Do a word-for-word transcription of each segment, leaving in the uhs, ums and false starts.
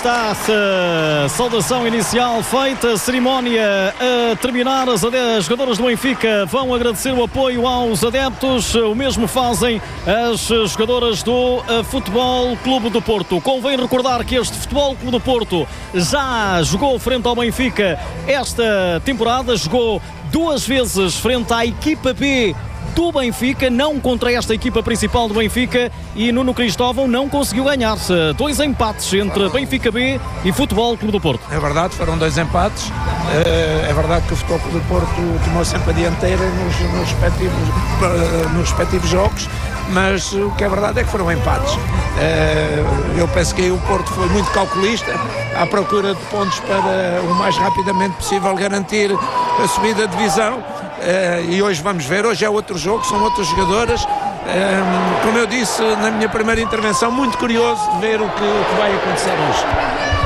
está a saudação inicial feita, cerimónia a terminar. As jogadoras do Benfica vão agradecer o apoio aos adeptos. O mesmo fazem as jogadoras do Futebol Clube do Porto. Convém recordar que este Futebol Clube do Porto já jogou frente ao Benfica esta temporada, jogou duas vezes frente à equipa B do Benfica, não contra esta equipa principal do Benfica, e Nuno Cristóvão não conseguiu ganhar-se. Dois empates entre Benfica B e Futebol Clube do Porto. É verdade, foram dois empates. É verdade que o Futebol Clube do Porto tomou sempre a dianteira nos, nos, respectivos, nos respectivos jogos, mas o que é verdade é que foram empates. Eu penso que aí o Porto foi muito calculista, à procura de pontos para o mais rapidamente possível garantir a subida de divisão. Uh, e hoje vamos ver, hoje é outro jogo, são outras jogadoras. Um, como eu disse na minha primeira intervenção, muito curioso de ver o que, o que vai acontecer hoje.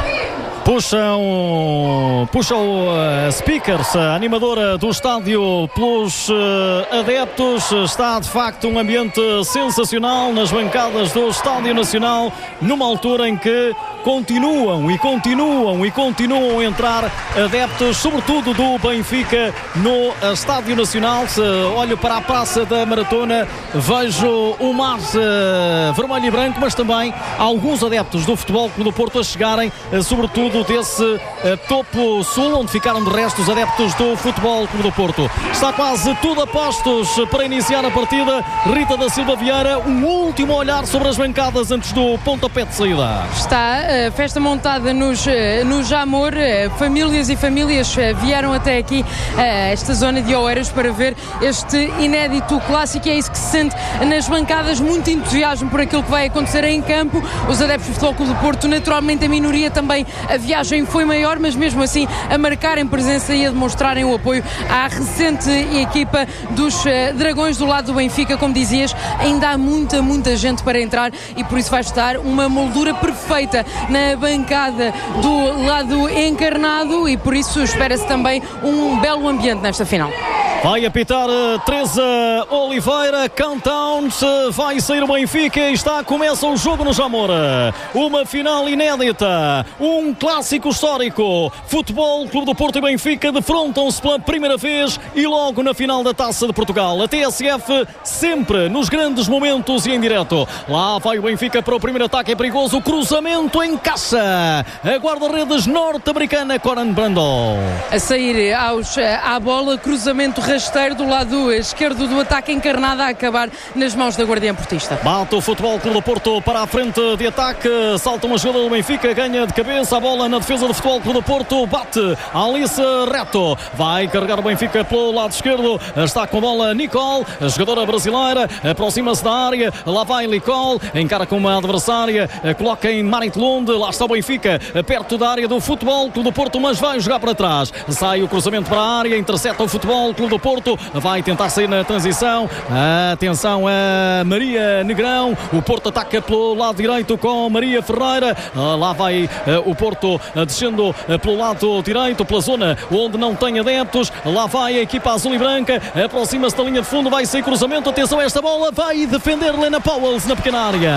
Puxam, puxam uh, speakers, a animadora do estádio pelos uh, adeptos. Está de facto um ambiente sensacional nas bancadas do Estádio Nacional, numa altura em que continuam e continuam e continuam a entrar adeptos, sobretudo do Benfica, no Estádio Nacional. Se olho para a Praça da Maratona, vejo o mar uh, vermelho e branco, mas também alguns adeptos do Futebol Clube do Porto a chegarem, uh, sobretudo desse uh, topo sul, onde ficaram de resto os adeptos do Futebol Clube do Porto. Está quase tudo a postos para iniciar a partida. Rita da Silva Vieira, um último olhar sobre as bancadas antes do pontapé de saída. Está a festa montada nos, no Jamor. Famílias e famílias vieram até aqui, a esta zona de Oeiras, para ver este inédito clássico. É isso que se sente nas bancadas, muito entusiasmo por aquilo que vai acontecer em campo. Os adeptos do Futebol Clube do Porto, naturalmente a minoria também. A viagem foi maior, mas mesmo assim a marcarem presença e a demonstrarem o apoio à recente equipa dos uh, Dragões do lado do Benfica. Como dizias, ainda há muita, muita gente para entrar e por isso vai estar uma moldura perfeita na bancada do lado encarnado e por isso espera-se também um belo ambiente nesta final. Vai apitar uh, Teresa Oliveira, countdown, uh, vai sair o Benfica e está, começa o jogo no Jamor. Uma final inédita, um clássico histórico. Futebol Clube do Porto e Benfica defrontam-se pela primeira vez e logo na final da Taça de Portugal. A T S F sempre nos grandes momentos e em direto. Lá vai o Benfica para o primeiro ataque, é perigoso, o cruzamento em caixa. A guarda-redes norte-americana Coran Brandon. A sair aos, à bola, cruzamento rasteiro do lado esquerdo do ataque, encarnada a acabar nas mãos da guardiã portista. Bate o Futebol Clube do Porto para a frente de ataque, salta uma jogada do Benfica, ganha de cabeça a bola na defesa do Futebol Clube do Porto, bate Alice Reto, vai carregar o Benfica pelo lado esquerdo, está com a bola Nicole, a jogadora brasileira, aproxima-se da área, lá vai Nicole, encara com uma adversária, coloca em Marit Lund, lá está o Benfica, perto da área do Futebol Clube do Porto, mas vai jogar para trás, sai o cruzamento para a área, intercepta o Futebol Clube do Porto, vai tentar sair na transição, atenção a Maria Negrão, o Porto ataca pelo lado direito com Maria Ferreira, lá vai o Porto descendo pelo lado direito, pela zona onde não tem adeptos, lá vai a equipa azul e branca, aproxima-se da linha de fundo, vai sair cruzamento, atenção a esta bola, vai defender Lena Powells na pequena área.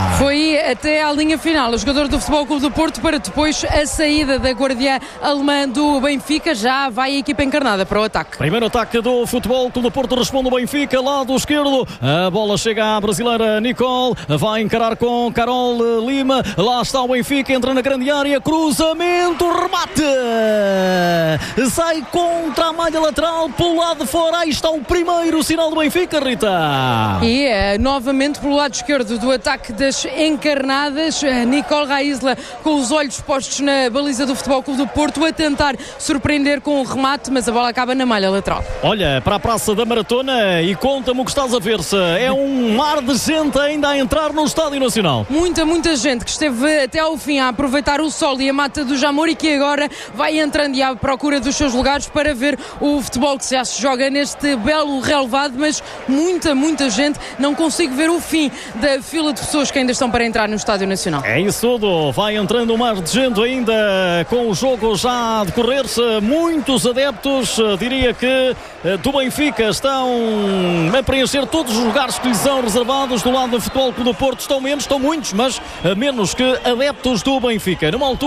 Foi até à linha final, o jogador do Futebol Clube do Porto, para depois a saída da guardiã alemã do Benfica. Já vai a equipa encarnada para o ataque. Primeiro ataque do Futebol Clube do Porto, responde o Benfica, lado esquerdo, a bola chega à brasileira Nicole, vai encarar com Carol Lima, lá está o Benfica, entra na grande área, cruzamento, remate, sai contra a malha lateral, pelo lado de fora, aí está o primeiro sinal do Benfica, Rita. E é, novamente pelo lado esquerdo do ataque das encarnadas, Nicole Raisla com os olhos postos na baliza do Futebol Clube do Porto, a tentar surpreender com o remate, mas a bola acaba na malha lateral. Olha para a Praça da Maratona e conta-me o que estás a ver-se. É um mar de gente ainda a entrar no Estádio Nacional. Muita, muita gente que esteve até ao fim a aproveitar o sol e a mata do Jamor e que agora vai entrando e à procura dos seus lugares para ver o futebol que já se joga neste belo relevado, mas muita, muita gente. Não consigo ver o fim da fila de pessoas que ainda estão para entrar no Estádio Nacional. É isso tudo. Vai entrando um mar de gente ainda com o jogo já a decorrer-se. Muitos adeptos, diria que do Benfica, estão a preencher todos os lugares que lhes são reservados. Do lado do Futebol Clube do Porto estão menos, estão muitos, mas menos que adeptos do Benfica. Numa altura